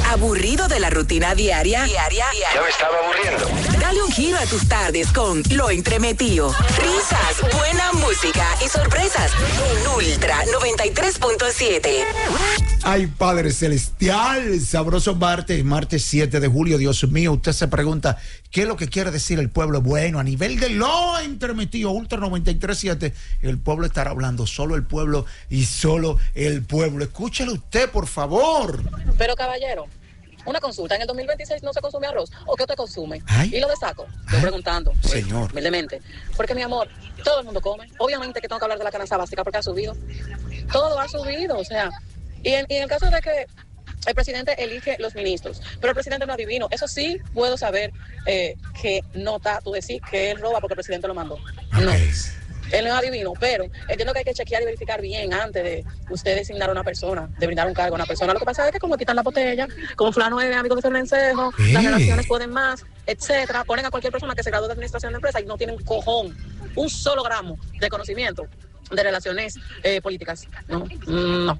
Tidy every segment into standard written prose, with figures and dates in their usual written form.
¿Aburrido de la rutina diaria? Ya me estaba aburriendo. Dale un giro a tus tardes con Lo Entremetido. Risas, buena música y sorpresas en Ultra 93.7. Ay, Padre Celestial, sabroso martes 7 de julio, Dios mío. Usted se pregunta, ¿qué es lo que quiere decir el pueblo? Bueno, a nivel de Lo Entremetido, Ultra 93.7, el pueblo estará hablando, solo el pueblo y solo el pueblo. Escúchelo usted, por favor. Pero, caballero, una consulta, ¿en el 2026 no se consume arroz? ¿O qué usted consume? Ay. Y lo de saco, estoy preguntando. Señor. Humildemente. Porque, mi amor, todo el mundo come. Obviamente que tengo que hablar de la canasta básica porque ha subido. Todo ha subido, o sea. Y en el caso de que el presidente elige los ministros, pero el presidente no es adivino, eso sí puedo saber que nota tú decir que él roba porque el presidente lo mandó. No. Él no es adivino, pero entiendo que hay que chequear y verificar bien antes de usted designar a una persona, de brindar un cargo a una persona. Lo que pasa es que como quitan la botella, como fulano es amigo de Fernández, las relaciones pueden más, etcétera, ponen a cualquier persona que se graduó de administración de empresa y no tienen cojón, un solo gramo de conocimiento de relaciones políticas. No.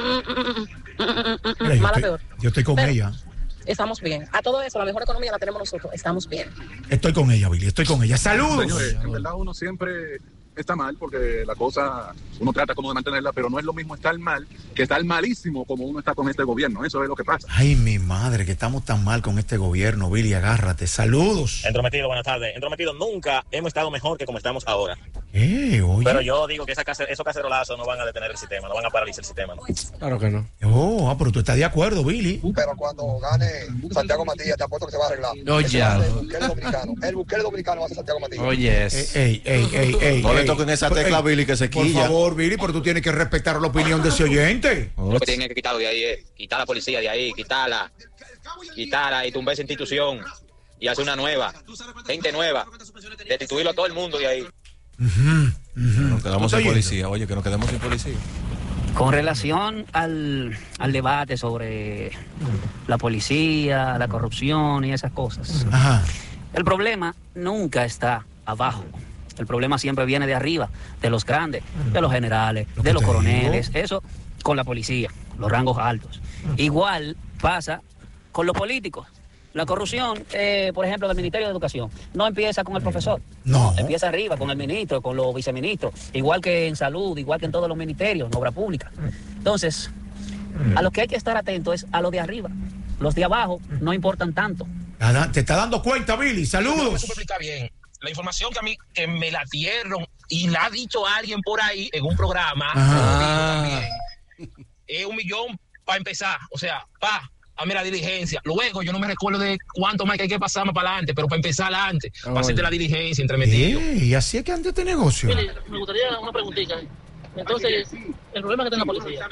Mala peor. Yo estoy con ella. Estamos bien. A todo eso, la mejor economía la tenemos nosotros. Estamos bien. Estoy con ella, Billy. Estoy con ella. ¡Saludos! Señores, en verdad uno siempre está mal porque la cosa, uno trata como de mantenerla, pero no es lo mismo estar mal que estar malísimo como uno está con este gobierno. Eso es lo que pasa. Ay, mi madre, que estamos tan mal con este gobierno, Billy. Agárrate. ¡Saludos! Entrometido, buenas tardes. Entrometido, nunca hemos estado mejor que como estamos ahora. Oye. Pero yo digo que esos cacerolazos no van a detener el sistema, no van a paralizar el sistema, ¿no? Claro que no. Pero tú estás de acuerdo, Billy. Pero cuando gane Santiago Matías, te apuesto que se va a arreglar. Oye. El buquero dominicano va a ser Santiago Matías. Oye. Ey. No le toquen esa tecla, Billy, que se quilla. Por favor, Billy, pero tú tienes que respetar la opinión de ese oyente. Lo que tienen que quitarlo de ahí es quitar a la policía de ahí, quitarla y tumbar esa institución y hacer una nueva, gente nueva, destituirlo a todo el mundo de ahí. Nos quedamos sin policía. Oye, que nos quedemos sin policía. Con relación al debate sobre la policía, la corrupción y esas cosas, el problema nunca está abajo. El problema siempre viene de arriba, de los grandes, de los generales, de los coroneles, eso con la policía, los rangos altos. Igual pasa con los políticos. La corrupción, por ejemplo, del Ministerio de Educación, no empieza con el profesor. No. Empieza arriba, con el ministro, con los viceministros, igual que en salud, igual que en todos los ministerios, en obra pública. Entonces, a lo que hay que estar atento es a lo de arriba. Los de abajo no importan tanto. Te está dando cuenta, Billy. Saludos. Está bien. La información que a mí que me la dieron y la ha dicho alguien por ahí en un programa también, es 1 millón para empezar, o sea, hazme la diligencia. Luego yo no me recuerdo de cuánto más que hay que pasar más para adelante, pero para empezar adelante, para hacerte la diligencia entremetido. Y así es que anda este negocio. Mire, me gustaría una preguntita. Entonces, el problema que tiene la policía,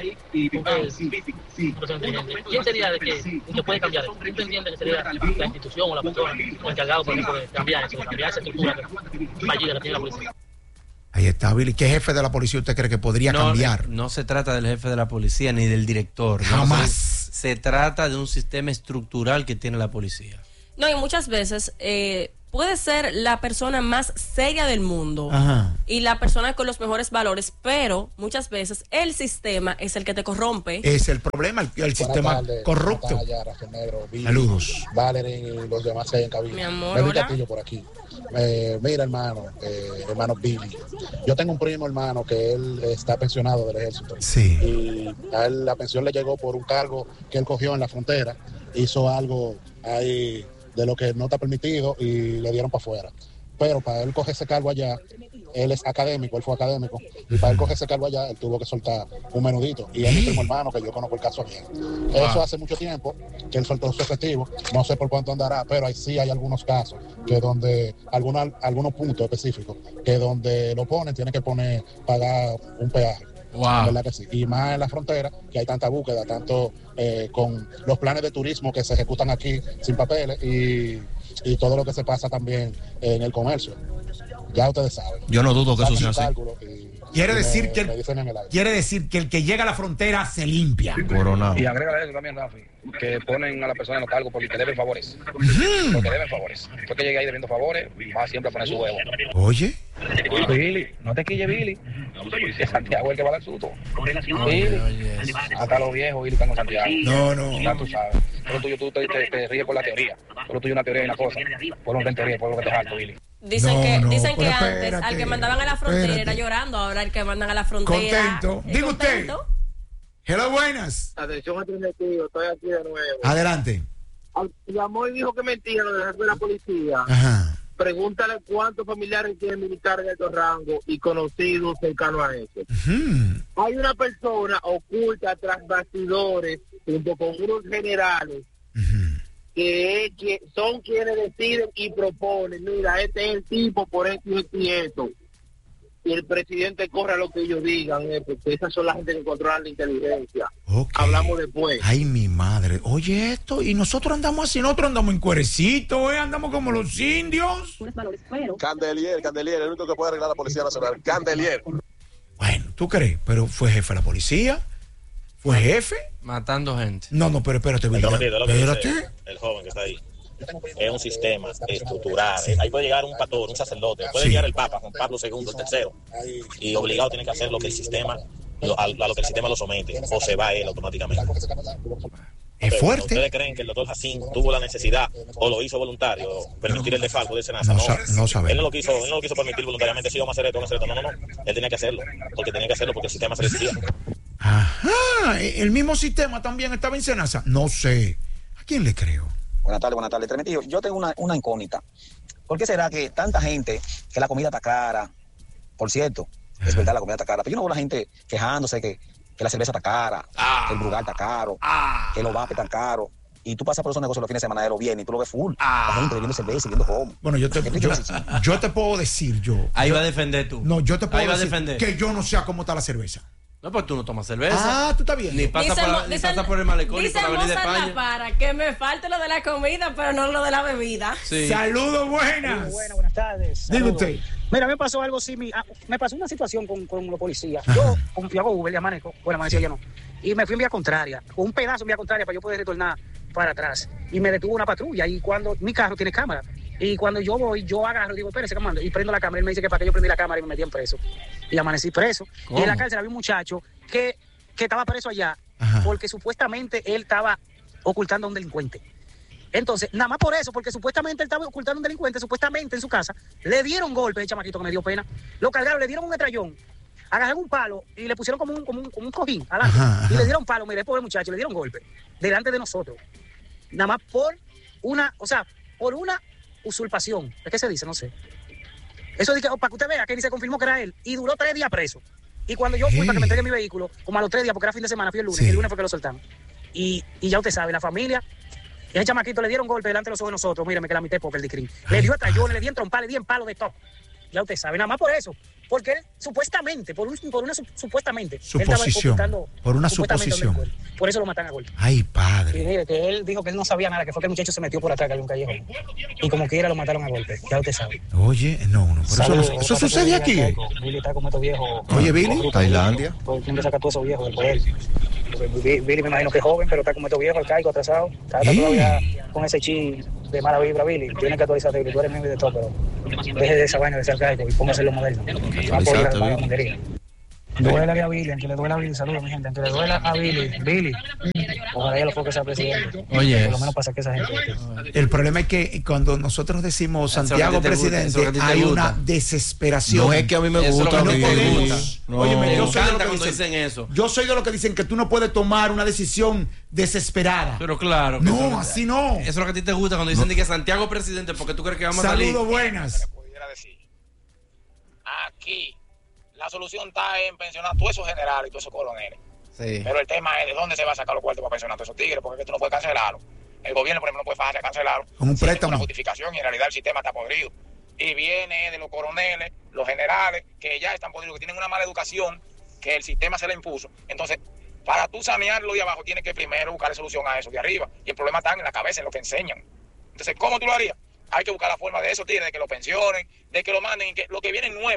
¿quién sería el que puede cambiar eso? ¿Quién entiende que sería la institución o la persona o encargado, por ejemplo, de cambiar eso, de cambiar esa estructura fallida que tiene la policía? Ahí está, Billy. ¿Qué jefe de la policía usted cree que podría cambiar? No se trata del jefe de la policía ni del director. Jamás. Se trata de un sistema estructural que tiene la policía. No, y muchas veces puede ser la persona más seria del mundo y la persona con los mejores valores, pero muchas veces el sistema es el que te corrompe. Es el problema, el sistema corrupto. Saludos. Valerie y los demás que hay en cabina. Mi amor, hola. Por aquí. Mira, hermano Billy. Yo tengo un primo, hermano, que él está pensionado del ejército. Sí. Y a él la pensión le llegó por un cargo que él cogió en la frontera. Hizo algo ahí de lo que no está permitido y le dieron para afuera. Pero para él coger ese cargo allá, él es académico, él fue académico, y para él coger ese cargo allá, él tuvo que soltar un menudito. Y es mi primo hermano, que yo conozco el caso bien. Eso hace mucho tiempo que él soltó su efectivo, no sé por cuánto andará, pero ahí sí hay algunos casos, que donde, algunos puntos específicos, que donde lo ponen, tiene que pagar un peaje. Wow. ¿Verdad que sí? Y más en la frontera, que hay tanta búsqueda, tanto con los planes de turismo que se ejecutan aquí sin papeles y todo lo que se pasa también en el comercio. Ya ustedes saben. Yo no dudo que eso sea así. Quiere decir que el que llega a la frontera se limpia. Coronado. Y agrega eso también, Rafi, que ponen a la persona en los cargos porque deben favores. Porque deben favores. Después que llegue ahí debiendo favores, va siempre a poner su huevo. Oye. Billy, no te quilles, Billy. Que Santiago es el que va a dar susto. Billy. Hasta los viejos, Billy, están con Santiago. No. Ya tú sabes. Pero tú te ríes por la teoría. Pero tú y una teoría y una cosa. Por lo que en teoría, por lo que te jalto, Billy. Dicen que antes al que mandaban a la frontera era llorando, ahora el que mandan a la frontera. Contento. Diga usted. Hello, buenas. Atención a tío, estoy aquí de nuevo. Adelante. Llamó y dijo que mentira lo de la policía. Ajá. Pregúntale cuántos familiares tienen militares de alto rango y conocidos cercanos a eso. Hay una persona oculta tras bastidores junto con unos generales que son quienes deciden y proponen, mira, este es el tipo por esto y esto. Y el presidente corre a lo que ellos digan, porque esas son las gente que controlan la inteligencia. Okay. Hablamos después. Ay, mi madre. Oye esto, y nosotros andamos así, nosotros andamos en cuerecito, andamos como los indios. Candelier, el único que puede arreglar la Policía Nacional. Candelier. Bueno, ¿tú crees? Pero fue jefe de la policía. ¿Fue jefe? Matando gente. No, pero espérate, espérate. El joven que está ahí. Es un sistema estructural. Ahí puede llegar un pastor, un sacerdote, puede llegar el Papa, Juan Pablo II, el tercero, y obligado tiene que hacer lo que el sistema, a lo que el sistema lo somete, o se va él automáticamente. Es fuerte. ¿Ustedes creen que el doctor Jacín tuvo la necesidad o lo hizo voluntario, permitir el desfalco de Senasa? No sabemos. Él no lo quiso permitir voluntariamente. Sí, vamos a hacer esto, No. Él tenía que hacerlo porque el sistema se le exigía. Ajá, el mismo sistema también estaba en Senasa. No sé. ¿A quién le creo? Buenas tardes. Tremendillo, yo tengo una incógnita. ¿Por qué será que tanta gente, que la comida está cara? Por cierto, es verdad, la comida está cara, pero yo no veo a la gente quejándose que la cerveza está cara, que el Brugal está caro, que los vapes están caros. Y tú pasas por esos negocios los fines de semana de los viernes y tú lo ves full. La gente bebiendo cerveza y viendo cómo. Bueno, yo te puedo decir Ahí va a defender tú. No, yo te puedo decir que yo no sé cómo está la cerveza. No, pues tú no tomas cerveza. Tú estás bien. Ni pasa por el malecón ni por la Avenida de España. Para que me falte lo de la comida, pero no lo de la bebida. Sí. Saludos, buenas. Buenas tardes. Diga usted. Mira, me pasó algo así, me pasó una situación con los policías. Yo fui a Uber y amanecía yo no. Y me fui en vía contraria, un pedazo en vía contraria para yo poder retornar para atrás. Y me detuvo una patrulla y cuando mi carro tiene cámara. Y cuando yo voy, yo agarro, digo, espérese, comando, y prendo la cámara. Él me dice que para que yo prendí la cámara y me metían preso. Y amanecí preso. ¿Cómo? Y en la cárcel había un muchacho que estaba preso allá porque supuestamente él estaba ocultando a un delincuente. Entonces, nada más por eso, porque supuestamente él estaba ocultando a un delincuente, supuestamente en su casa, le dieron golpe, el chamaquito que me dio pena, lo cargaron, le dieron un estrellón, agarraron un palo y le pusieron como un cojín adelante, y le dieron palo, mire, pobre muchacho, le dieron golpe, delante de nosotros. Nada más por una usurpación. ¿De qué se dice? No sé. Eso dije, para que usted vea que ni se confirmó que era él. Y duró 3 días preso. Y cuando yo fui para que me entregue mi vehículo, como a los 3 días, porque era fin de semana, fui el lunes, el lunes fue que lo soltaron. Y ya usted sabe, la familia, y ese chamaquito le dieron golpe delante de los ojos de nosotros. Mírame que la mitad porque el discrín. Le dio atrayones, le di en trompar, le di en palo de todo. Ya usted sabe, nada más por eso. Porque él supuestamente, supuestamente, suposición, por una suposición. Por eso lo matan a golpe. Ay, padre. Y mire, que él dijo que él no sabía nada, que fue que el muchacho se metió por atrás, que había un callejón. Y como quiera lo mataron a golpe, ya usted sabe. Oye, no, eso sucede aquí. Billy está como estos viejos. Oye, Billy. Tailandia. ¿Quién le saca a todos esos viejos del poder? Billy me imagino que es joven, pero está como estos viejos, arcaico, atrasado. Está todavía con ese chi de mala vibra, Billy. Tiene que actualizarte, Billy. Tú eres miembro de todo, pero deje de esa vaina de ser arcaico y póngase lo moderno. Duela a Billy, aunque le duela a Billy, saludos mi gente, aunque le duela a Billy, ojalá ya lo fue que sea presidente. Oye, por lo menos pasa que esa gente. El problema es que cuando nosotros decimos Santiago presidente, hay una desesperación. No es que a mí me gusta. Óyeme, yo soy de lo que dicen eso. Yo soy de lo que dicen que tú no puedes tomar una decisión desesperada. Pero claro. No, así no. Eso es lo que a ti te gusta cuando dicen que Santiago presidente, porque tú crees que vamos a salir. Saludos, buenas. Aquí la solución está en pensionar a todos esos generales y todos esos coroneles. Sí. Pero el tema es de dónde se va a sacar los cuartos para pensionar a todos esos tigres, porque tú no puedes cancelarlo. El gobierno, por ejemplo, no puede fajarse a cancelarlo. Con un préstamo. Una justificación y en realidad el sistema está podrido. Y viene de los coroneles, los generales, que ya están podridos, que tienen una mala educación, que el sistema se le impuso. Entonces, para tú sanearlo de abajo, tienes que primero buscar solución a eso de arriba. Y el problema está en la cabeza, en lo que enseñan. Entonces, ¿cómo tú lo harías? Hay que buscar la forma de esos tigres, de que lo pensionen, de que lo manden, y que lo que viene nuevo,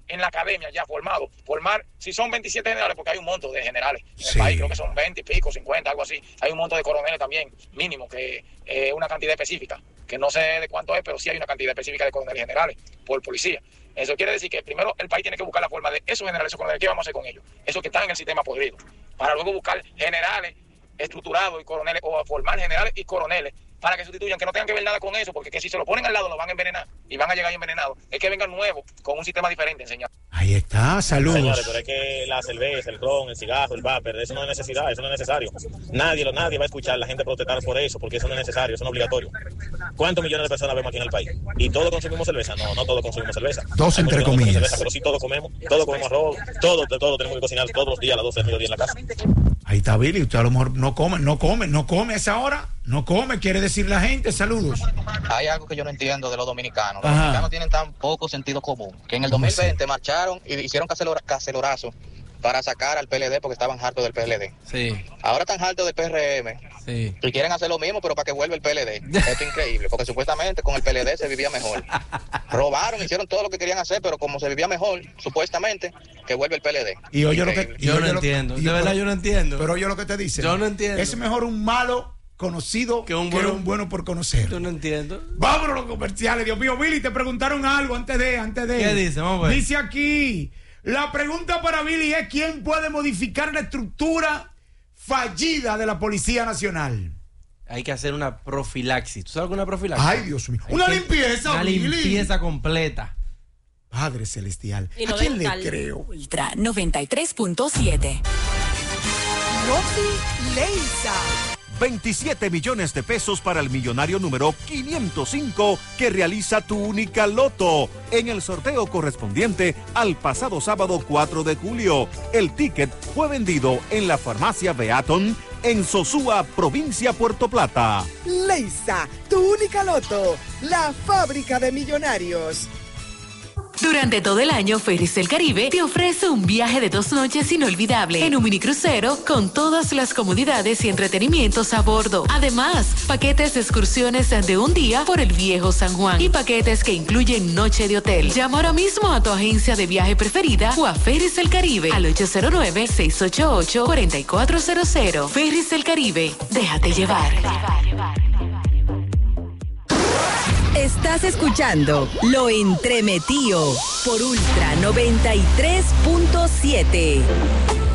en la academia ya formado, formar, si son 27 generales, porque hay un monto de generales en el país, creo que son 20 y pico, 50, algo así. Hay un monto de coroneles también, mínimo, que es una cantidad específica, que no sé de cuánto es, pero sí hay una cantidad específica de coroneles generales por policía. Eso quiere decir que primero el país tiene que buscar la forma de esos generales, esos coroneles, ¿qué vamos a hacer con ellos? Esos que están en el sistema podrido, para luego buscar generales estructurados y coroneles, o formar generales y coroneles, para que sustituyan, que no tengan que ver nada con eso, porque que si se lo ponen al lado lo van a envenenar y van a llegar envenenados. Es que vengan nuevos, con un sistema diferente, señor. Ahí está, saludos. Señores, pero es que la cerveza, el ron, el cigarro, el vapor, eso no es necesidad, eso no es necesario. Nadie va a escuchar a la gente protestar por eso, porque eso no es necesario, eso no es obligatorio. ¿Cuántos millones de personas vemos aquí en el país? ¿Y todos consumimos cerveza? No todos consumimos cerveza. Dos entre comillas. Cerveza, pero sí todos comemos arroz, todo tenemos que cocinar todos los días a las 12 del mediodía en la casa. Ahí está Billy, usted a lo mejor no come a esa hora, no come, quiere decir la gente, saludos. Hay algo que yo no entiendo de los dominicanos. Los dominicanos tienen tan poco sentido común, que en el 2020 marcharon y hicieron cacelorazo para sacar al PLD porque estaban hartos del PLD. Sí. Ahora están hartos del PRM. Sí. Y quieren hacer lo mismo, pero para que vuelva el PLD. Esto es increíble, porque supuestamente con el PLD se vivía mejor. Robaron, hicieron todo lo que querían hacer, pero como se vivía mejor, supuestamente, que vuelve el PLD. Y oye yo no entiendo. De verdad yo no entiendo. Pero oye lo que te dicen. Yo no entiendo. Es mejor un malo conocido que un bueno por conocer. Yo no entiendo. Vámonos a los comerciales, Dios mío. Billy, te preguntaron algo antes de. ¿Qué dice? Vamos a ver. Dice aquí, la pregunta para Billy es: ¿quién puede modificar la estructura fallida de la Policía Nacional? Hay que hacer una profilaxis. ¿Tú sabes qué es una profilaxis? Ay, Dios mío. Una limpieza, Una limpieza completa. Padre celestial. Y no ¿A quién le dental. creo? Ultra 93.7. Rosy Leisa. 27 millones de pesos para el millonario número 505 que realiza Tu Única Loto en el sorteo correspondiente al pasado sábado 4 de julio. El ticket fue vendido en la farmacia Beaton en Sosúa, provincia Puerto Plata. Leisa, Tu Única Loto, la fábrica de millonarios. Durante todo el año, Ferries del Caribe te ofrece un viaje de 2 noches inolvidable en un minicrucero con todas las comodidades y entretenimientos a bordo. Además, paquetes de excursiones de un día por el Viejo San Juan y paquetes que incluyen noche de hotel. Llama ahora mismo a tu agencia de viaje preferida o a Ferries del Caribe al 809-688-4400. Ferries del Caribe, déjate llevar. Estás escuchando Lo Entremetido por Ultra 93.7.